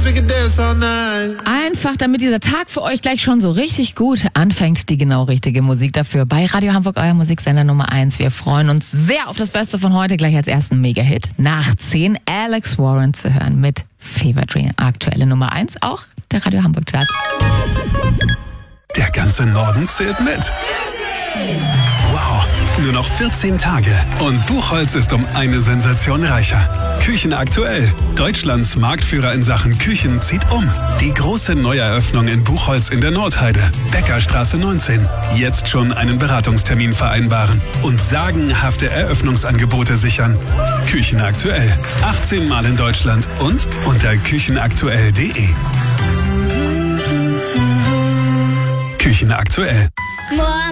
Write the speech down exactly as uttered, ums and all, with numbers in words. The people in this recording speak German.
we can dance all night. Einfach, damit dieser Tag für euch gleich schon so richtig gut anfängt, die genau richtige Musik dafür. Bei Radio Hamburg, euer Musiksender Nummer eins. Wir freuen uns sehr auf das Beste von heute, gleich als ersten Mega-Hit. Nach zehn Alex Warren zu hören mit Fever Dream. Aktuelle Nummer eins, auch der Radio Hamburg Charts. Der ganze Norden zählt mit. Wow, nur noch vierzehn Tage und Buchholz ist um eine Sensation reicher. Küchen aktuell. Deutschlands Marktführer in Sachen Küchen zieht um. Die große Neueröffnung in Buchholz in der Nordheide. Bäckerstraße neunzehn. Jetzt schon einen Beratungstermin vereinbaren und sagenhafte Eröffnungsangebote sichern. Küchen aktuell. achtzehn Mal in Deutschland und unter küchenaktuell punkt de. Küchen aktuell.